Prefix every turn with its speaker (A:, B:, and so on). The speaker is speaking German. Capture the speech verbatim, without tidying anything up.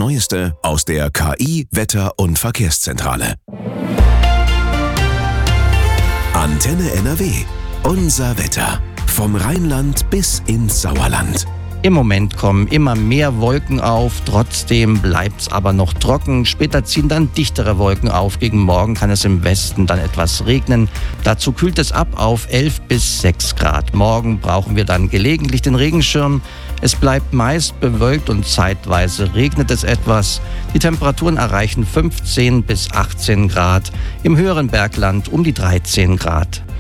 A: Neueste aus der K I, Wetter- und Verkehrszentrale. Antenne N R W. Unser Wetter. Vom Rheinland bis ins Sauerland.
B: Im Moment kommen immer mehr Wolken auf, trotzdem bleibt es aber noch trocken. Später ziehen dann dichtere Wolken auf. Gegen Morgen kann es im Westen dann etwas regnen. Dazu kühlt es ab auf elf bis sechs Grad. Morgen brauchen wir dann gelegentlich den Regenschirm. Es bleibt meist bewölkt und zeitweise regnet es etwas. Die Temperaturen erreichen fünfzehn bis achtzehn Grad. Im höheren Bergland um die dreizehn Grad.